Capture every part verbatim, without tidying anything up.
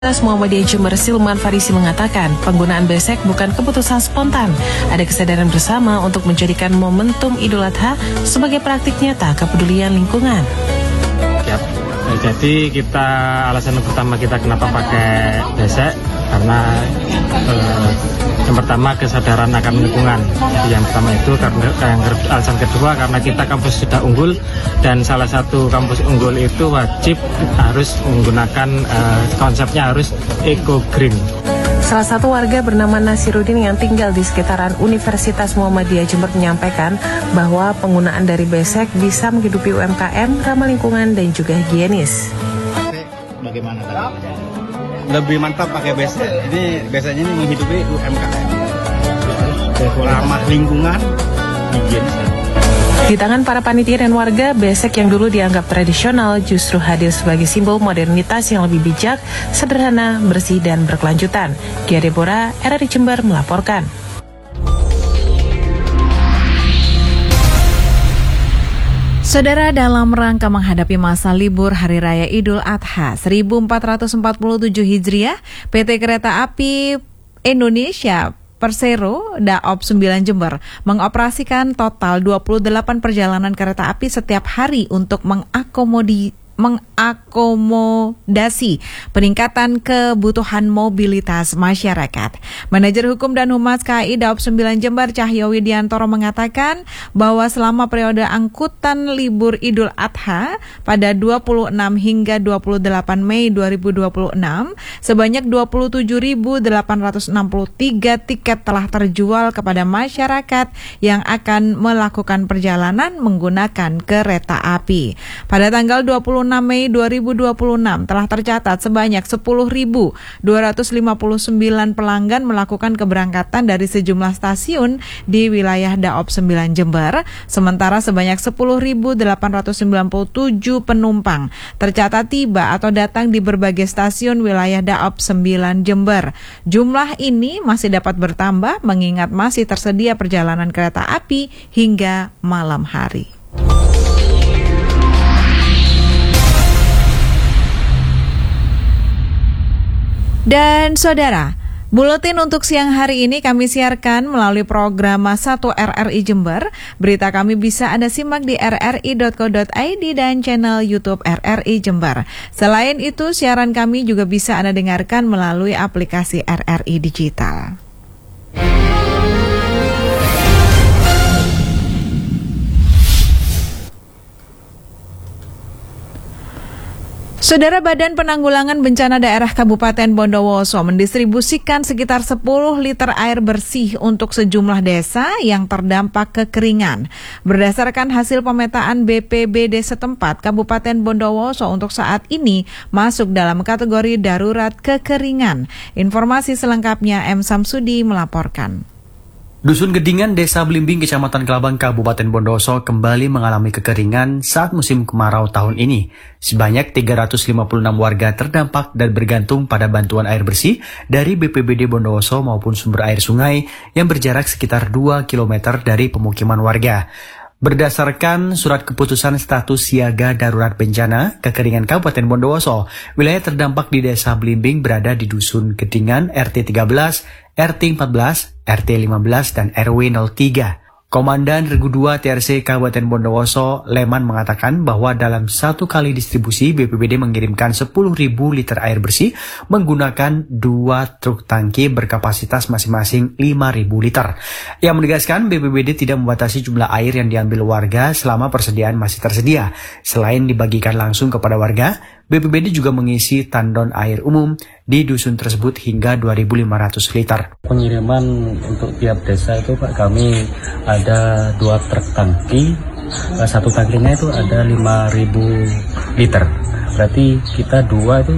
Muhammadiyah Jember Silman Farisi mengatakan penggunaan besek bukan keputusan spontan. Ada kesadaran bersama untuk menjadikan momentum Idul Adha sebagai praktik nyata kepedulian lingkungan. Yap. Jadi kita alasan pertama kita kenapa pakai besek karena eh, yang pertama kesadaran akan lingkungan. Jadi yang pertama itu karena yang alasan kedua karena kita kampus sudah unggul dan salah satu kampus unggul itu wajib harus menggunakan eh, konsepnya harus eco green. Salah satu warga bernama Nasiruddin yang tinggal di sekitaran Universitas Muhammadiyah Jember menyampaikan bahwa penggunaan dari besek bisa menghidupi U M K M, ramah lingkungan dan juga higienis. Bagaimana tadi? Lebih mantap pakai besek. Ini beseknya ini menghidupi U M K M, ramah lingkungan, higienis. Di tangan para panitia dan warga, besek yang dulu dianggap tradisional justru hadir sebagai simbol modernitas yang lebih bijak, sederhana, bersih, dan berkelanjutan. Gia Deborah, R R I Jember melaporkan. Saudara, dalam rangka menghadapi masa libur Hari Raya Idul Adha seribu empat ratus empat puluh tujuh Hijriah, P T Kereta Api Indonesia Persero Daop sembilan Jember mengoperasikan total dua puluh delapan perjalanan kereta api setiap hari untuk mengakomodi mengakomodasi peningkatan kebutuhan mobilitas masyarakat. Manajer Hukum dan Humas K A I Daop sembilan Jember Cahyo Widiantoro mengatakan bahwa selama periode angkutan libur Idul Adha pada dua puluh enam hingga dua puluh delapan Mei dua ribu dua puluh enam, sebanyak dua puluh tujuh ribu delapan ratus enam puluh tiga tiket telah terjual kepada masyarakat yang akan melakukan perjalanan menggunakan kereta api. Pada tanggal dua puluh enam Mei dua ribu dua puluh enam telah tercatat sebanyak sepuluh ribu dua ratus lima puluh sembilan pelanggan melakukan keberangkatan dari sejumlah stasiun di wilayah Daop sembilan Jember, sementara sebanyak sepuluh ribu delapan ratus sembilan puluh tujuh penumpang tercatat tiba atau datang di berbagai stasiun wilayah Daop sembilan Jember. Jumlah ini masih dapat bertambah mengingat masih tersedia perjalanan kereta api hingga malam hari. Dan saudara, buletin untuk siang hari ini kami siarkan melalui program satu R R I Jember. Berita kami bisa Anda simak di r r i dot co dot i d dan channel YouTube R R I Jember. Selain itu, siaran kami juga bisa Anda dengarkan melalui aplikasi R R I Digital. Saudara, Badan Penanggulangan Bencana Daerah Kabupaten Bondowoso mendistribusikan sekitar sepuluh liter air bersih untuk sejumlah desa yang terdampak kekeringan. Berdasarkan hasil pemetaan B P B D setempat, Kabupaten Bondowoso untuk saat ini masuk dalam kategori darurat kekeringan. Informasi selengkapnya M. Samsudi melaporkan. Dusun Gedingan, Desa Blimbing, Kecamatan Kelabang, Kabupaten Bondowoso kembali mengalami kekeringan saat musim kemarau tahun ini. Sebanyak tiga ratus lima puluh enam warga terdampak dan bergantung pada bantuan air bersih dari B P B D Bondowoso maupun sumber air sungai yang berjarak sekitar dua kilometer dari pemukiman warga. Berdasarkan surat keputusan status siaga darurat bencana kekeringan Kabupaten Bondowoso, wilayah terdampak di Desa Blimbing berada di Dusun Gedingan R T tiga belas, R T empat belas, R T lima belas, dan R W nol tiga. Komandan Regu dua T R C Kabupaten Bondowoso, Leman, mengatakan bahwa dalam satu kali distribusi B P B D mengirimkan sepuluh ribu liter air bersih menggunakan dua truk tangki berkapasitas masing-masing lima ribu liter. Yang menegaskan B P B D tidak membatasi jumlah air yang diambil warga selama persediaan masih tersedia. Selain dibagikan langsung kepada warga, B P B D juga mengisi tandon air umum di dusun tersebut hingga dua ribu lima ratus liter. Pengiriman untuk tiap desa itu Pak, kami ada dua truk tangki, satu tangkinya itu ada lima ribu liter. Berarti kita dua itu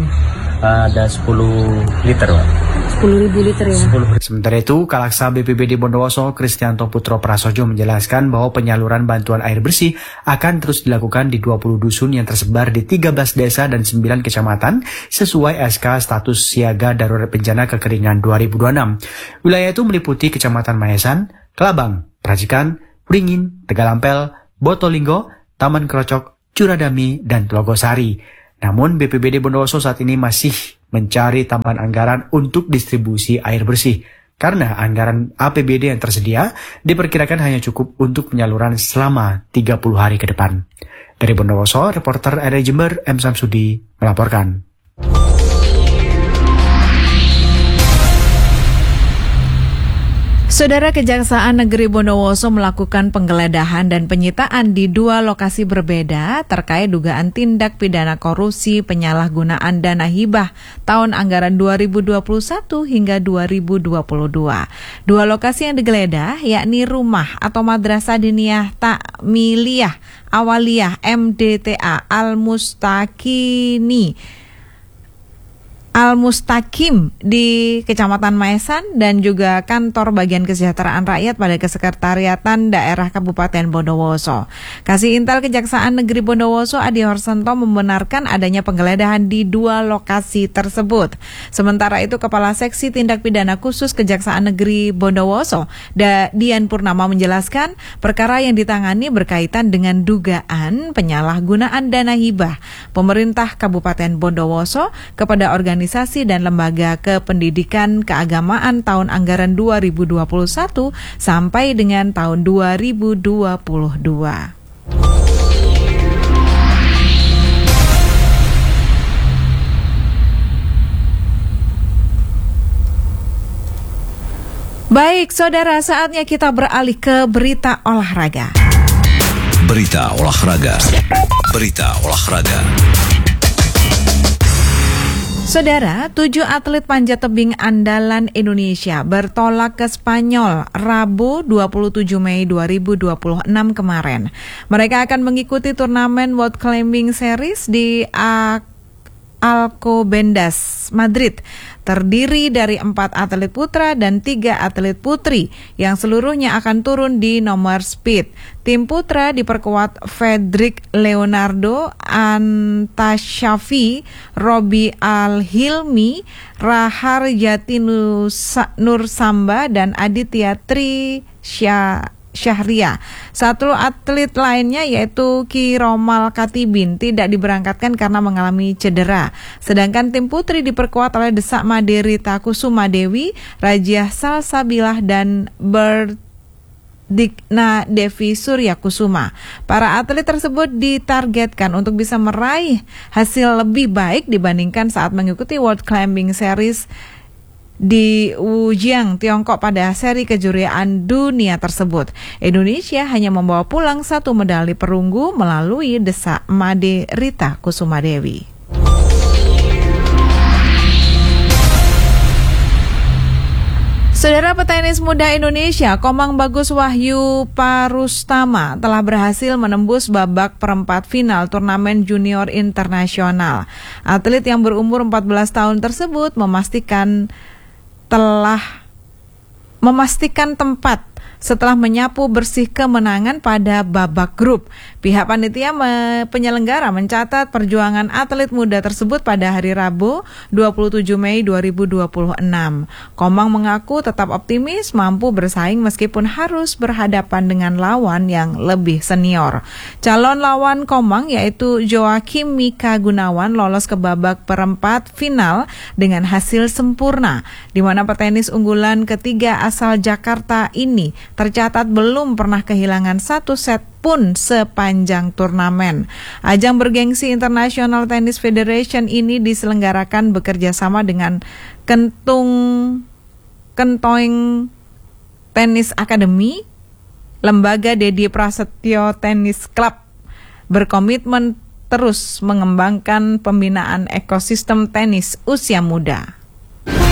ada sepuluh liter Pak. sepuluh ribu liter ya. Sementara itu, Kalaksa B P B D Bondowoso Kristianto Putro Prasojo menjelaskan bahwa penyaluran bantuan air bersih akan terus dilakukan di dua puluh dusun yang tersebar di tiga belas desa dan sembilan kecamatan sesuai S K status siaga darurat bencana kekeringan dua ribu dua puluh enam. Wilayah itu meliputi Kecamatan Mayesan, Kelabang, Prajikan, Wringin, Tegalampel, Botolinggo, Taman Krocok, Curadami, dan Tlogosari. Namun B P B D Bondowoso saat ini masih mencari tambahan anggaran untuk distribusi air bersih. Karena anggaran A P B D yang tersedia diperkirakan hanya cukup untuk penyaluran selama tiga puluh hari ke depan. Dari Bondowoso, reporter R R I Jember, M. Samsudi, melaporkan. Saudara, Kejaksaan Negeri Bondowoso melakukan penggeledahan dan penyitaan di dua lokasi berbeda terkait dugaan tindak pidana korupsi penyalahgunaan dana hibah tahun anggaran dua ribu dua puluh satu hingga dua ribu dua puluh dua. Dua lokasi yang digeledah yakni rumah atau Madrasah Diniyah Takmiliyah Awaliyah M D T A Al-Mustakini Al-Mustakim di Kecamatan Maesan dan juga Kantor Bagian Kesejahteraan Rakyat pada Kesekretariatan Daerah Kabupaten Bondowoso. Kasih Intel Kejaksaan Negeri Bondowoso Adi Horsanto membenarkan adanya penggeledahan di dua lokasi tersebut. Sementara itu Kepala Seksi Tindak Pidana Khusus Kejaksaan Negeri Bondowoso Dian Purnama menjelaskan perkara yang ditangani berkaitan dengan dugaan penyalahgunaan dana hibah pemerintah Kabupaten Bondowoso kepada organisasi Organisasi dan lembaga kependidikan keagamaan tahun anggaran dua ribu dua puluh satu sampai dengan tahun dua ribu dua puluh dua. Baik, saudara, saatnya kita beralih ke berita olahraga. Berita olahraga. Berita olahraga. Saudara, tujuh atlet panjat tebing andalan Indonesia bertolak ke Spanyol Rabu dua puluh tujuh Mei dua ribu dua puluh enam kemarin. Mereka akan mengikuti turnamen World Climbing Series di Alcobendas, Madrid. Terdiri dari empat atlet putra dan tiga atlet putri yang seluruhnya akan turun di nomor speed. Tim putra diperkuat Fedrik Leonardo Antashafi, Robi Al-Hilmi, Rahar Jati Nur Samba, dan Aditya Tri Syahria. Satu atlet lainnya yaitu Ki Romal Katibin tidak diberangkatkan karena mengalami cedera. Sedangkan tim putri diperkuat oleh Desak Maderita Kusuma Dewi, Rajiah Salsabilah, dan Berdikna Devi Surya Kusuma. Para atlet tersebut ditargetkan untuk bisa meraih hasil lebih baik dibandingkan saat mengikuti World Climbing Series di Wujiang, Tiongkok pada seri kejuaraan dunia tersebut. Indonesia hanya membawa pulang satu medali perunggu melalui Desak Maderita Kusuma Dewi. Saudara, petenis muda Indonesia Komang Bagus Wahyu Parustama telah berhasil menembus babak perempat final turnamen junior internasional. Atlet yang berumur empat belas tahun tersebut memastikan telah memastikan tempat setelah menyapu bersih kemenangan pada babak grup. Pihak panitia me- penyelenggara mencatat perjuangan atlet muda tersebut pada hari Rabu dua puluh tujuh Mei dua ribu dua puluh enam. Komang mengaku tetap optimis mampu bersaing meskipun harus berhadapan dengan lawan yang lebih senior. Calon lawan Komang yaitu Joakim Mika Gunawan lolos ke babak perempat final dengan hasil sempurna, di mana petenis unggulan ketiga asal Jakarta ini tercatat belum pernah kehilangan satu set pun sepanjang turnamen. Ajang bergengsi International Tennis Federation ini diselenggarakan bekerja sama dengan Kentung Kentoing Tennis Academy. Lembaga Dedi Prasetyo Tennis Club berkomitmen terus mengembangkan pembinaan ekosistem tenis usia muda.